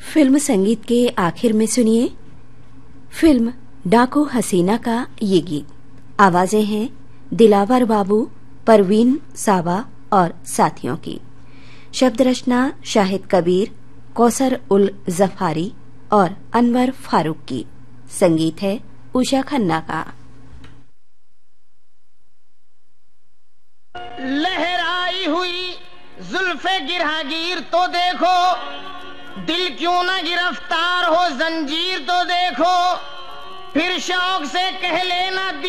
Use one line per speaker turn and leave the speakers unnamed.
Film संगीत के आखिर में सुनिए फिल्म डाकू हसीना का ये गीत। आवाजें हैं दिलावर बाबू, परवीन साबा और साथियों की। शब्द रचना शाहिद कबीर, कौसर उल जफारी और अनवर फारूक की। संगीत है उषा खन्ना का।
लहराई हुई जुल्फे गिरहागीर तो देखो, दिल क्यों न गिरफ्तार हो जंजीर तो देखो, फिर शौक से कह लेना